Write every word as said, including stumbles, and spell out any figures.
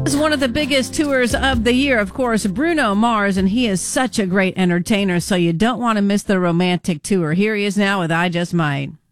Is one of the biggest tours of the year, of course, Bruno Mars, and he is such a great entertainer, so you don't want to miss the romantic tour. Here he is now with I Just Might.